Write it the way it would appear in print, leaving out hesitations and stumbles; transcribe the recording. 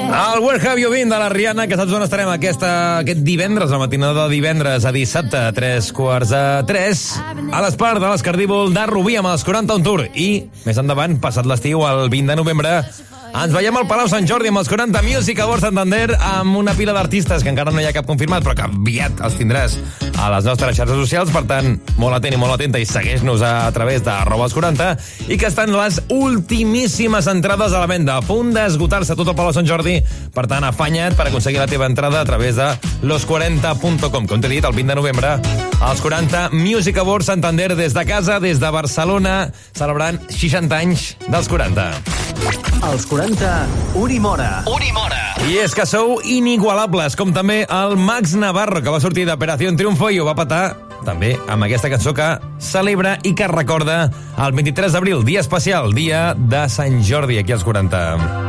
El Where Have You Been de la Rihanna, que saps on estarem aquest divendres, la matinada de divendres a dissabte, a 3:45, a l'Espart de l'Escardívol de Rubí amb els 41 Tour. I, més endavant, passat l'estiu, el 20 de novembre, ens veiem al Palau Sant Jordi amb els 40 Music Awards Santander, amb una pila d'artistes que encara no hi ha cap confirmat, però que aviat els tindràs a les nostres xarxes socials. Per tant, molt atent i molt atenta, i segueix-nos a través de @els40, i que estan les ultimíssimes entrades a la venda, a punt d'esgotar-se tot el Palau Sant Jordi. Per tant, afanya't per aconseguir la teva entrada a través de los40.com. Com t'he dit, el 20 de novembre, els 40 Music Awards Santander, des de casa, des de Barcelona, celebrant 60 anys dels 40. Els 40, Unimora. I és que sou inigualables, com també el Max Navarro, que va sortir d'Operació Triunfo i ho va petar també amb aquesta cançó que celebra i que recorda el 23 d'abril, dia especial, dia de Sant Jordi, aquí als 40.